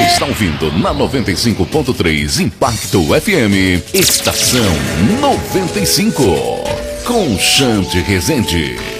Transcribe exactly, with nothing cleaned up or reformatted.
está ouvindo na noventa e cinco ponto três Impacto F M, Estação noventa e cinco, com Xande Rezende.